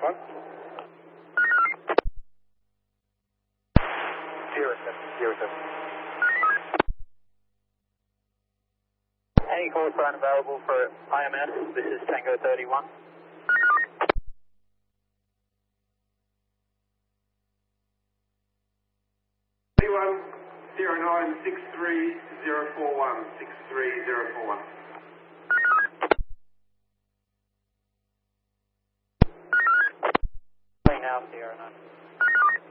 1. 0707. Any call sign available for IMS? This is Tango 31. Anyone 0963-041, 63041. Now, Sierra 9.